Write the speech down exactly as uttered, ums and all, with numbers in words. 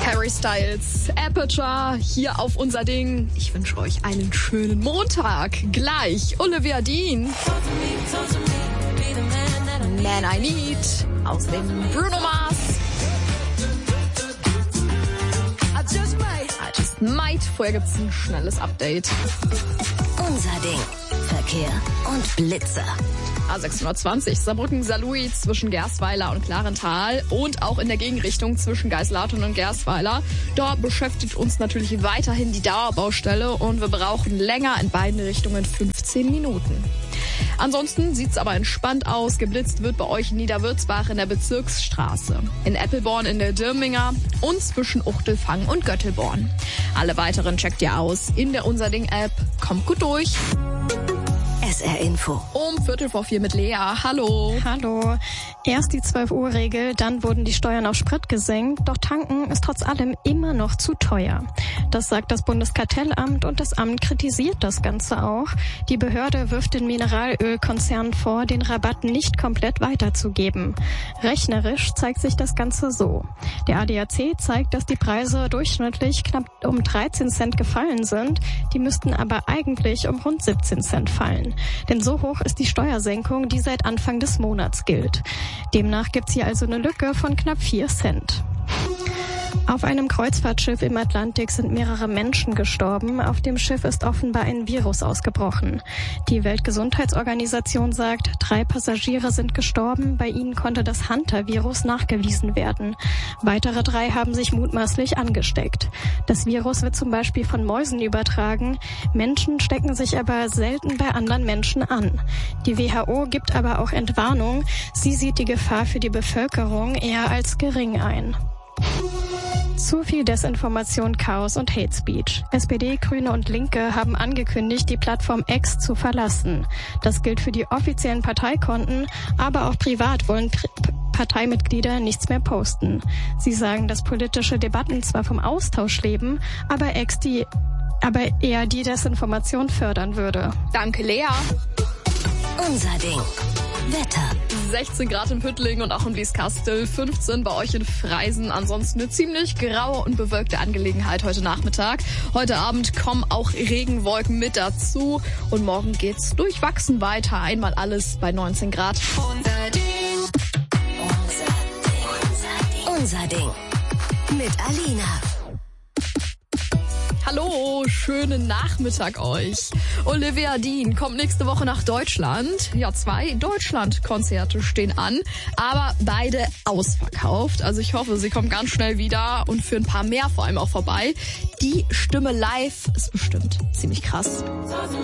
Harry Styles, Aperture, hier auf unser Ding. Ich wünsche euch einen schönen Montag. Gleich Olivia Dean. Man I Need aus dem Bruno Mars. I just might. Vorher gibt's ein schnelles Update. Unser Ding. Verkehr und Blitzer. A sechshundertzwanzig Saarbrücken-Saarlouis zwischen Gersweiler und Klarental und auch in der Gegenrichtung zwischen Geislautern und Gersweiler. Dort beschäftigt uns natürlich weiterhin die Dauerbaustelle und wir brauchen länger in beiden Richtungen fünfzehn Minuten. Ansonsten sieht's aber entspannt aus. Geblitzt wird bei euch in Niederwürzbach in der Bezirksstraße, in Eppelborn in der Dirminger und zwischen Uchtelfang und Göttelborn. Alle weiteren checkt ihr aus in der Unser Ding App. Kommt gut durch. S R Info. Um Viertel vor vier mit Lea. Hallo. Hallo. Erst die zwölf Uhr Regel, dann wurden die Steuern auf Sprit gesenkt, doch tanken ist trotz allem immer noch zu teuer. Das sagt das Bundeskartellamt und das Amt kritisiert das Ganze auch. Die Behörde wirft den Mineralölkonzernen vor, den Rabatt nicht komplett weiterzugeben. Rechnerisch zeigt sich das Ganze so. Der A D A C zeigt, dass die Preise durchschnittlich knapp um dreizehn Cent gefallen sind. Die müssten aber eigentlich um rund siebzehn Cent fallen. Denn so hoch ist die Steuersenkung, die seit Anfang des Monats gilt. Demnach gibt's hier also eine Lücke von knapp vier Cent. Auf einem Kreuzfahrtschiff im Atlantik sind mehrere Menschen gestorben. Auf dem Schiff ist offenbar ein Virus ausgebrochen. Die Weltgesundheitsorganisation sagt, drei Passagiere sind gestorben. Bei ihnen konnte das Hunter-Virus nachgewiesen werden. Weitere drei haben sich mutmaßlich angesteckt. Das Virus wird zum Beispiel von Mäusen übertragen. Menschen stecken sich aber selten bei anderen Menschen an. Die W H O gibt aber auch Entwarnung. Sie sieht die Gefahr für die Bevölkerung eher als gering ein. Zu viel Desinformation, Chaos und Hate Speech. S P D, Grüne und Linke haben angekündigt, die Plattform X zu verlassen. Das gilt für die offiziellen Parteikonten, aber auch privat wollen Pri- Parteimitglieder nichts mehr posten. Sie sagen, dass politische Debatten zwar vom Austausch leben, aber X die, aber eher die Desinformation fördern würde. Danke, Lea. Unser Ding. Wetter. sechzehn Grad in Püttlingen und auch in Wieskastel, fünfzehn bei euch in Freisen. Ansonsten eine ziemlich graue und bewölkte Angelegenheit heute Nachmittag. Heute Abend kommen auch Regenwolken mit dazu und morgen geht's durchwachsen weiter. Einmal alles bei neunzehn Grad. Unser Ding. Unser Ding. Unser Ding. Mit Alina. Hallo, schönen Nachmittag euch. Olivia Dean kommt nächste Woche nach Deutschland. Ja, zwei Deutschland-Konzerte stehen an, aber beide ausverkauft. Also ich hoffe, sie kommt ganz schnell wieder und für ein paar mehr vor allem auch vorbei. Die Stimme live ist bestimmt ziemlich krass.